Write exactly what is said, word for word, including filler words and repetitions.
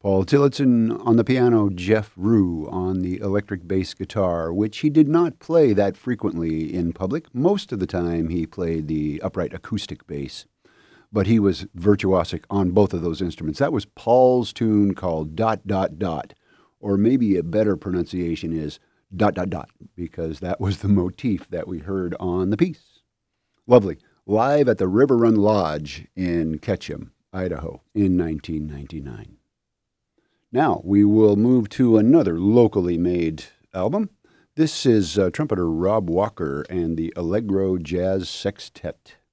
Paul Tillotson on the piano, Jeff Rue on the electric bass guitar, which he did not play that frequently in public. Most of the time he played the upright acoustic bass, but he was virtuosic on both of those instruments. That was Paul's tune called Dot, Dot, Dot, or maybe a better pronunciation is dot, dot, dot, because that was the motif that we heard on the piece. Lovely. Live at the River Run Lodge in Ketchum, Idaho, in nineteen ninety-nine. Now, we will move to another locally made album. This is uh, trumpeter Rob Walker and the Allegro Jazz Sextet.